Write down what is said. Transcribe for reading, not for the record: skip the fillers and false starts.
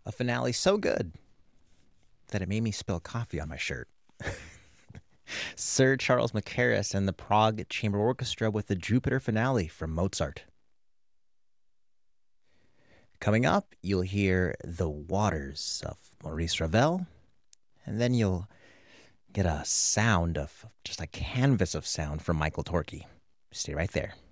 A finale so good that it made me spill coffee on my shirt. Sir Charles Mackerras and the Prague Chamber Orchestra with the Jupiter finale from Mozart. Coming up, you'll hear The Waters of Maurice Ravel, and then you'll get a sound of just a canvas of sound from Michael Torkey. Stay right there.